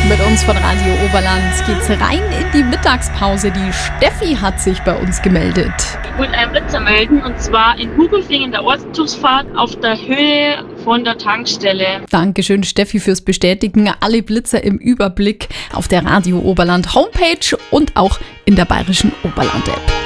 Mit uns von Radio Oberland geht's rein in die Mittagspause. Die Steffi hat sich bei uns gemeldet. Ich wollte einen Blitzer melden, und zwar in Hugelfing in der Ortszugsfahrt auf der Höhe von der Tankstelle. Dankeschön, Steffi, fürs Bestätigen. Alle Blitzer im Überblick auf der Radio Oberland Homepage und auch in der Bayerischen Oberland App.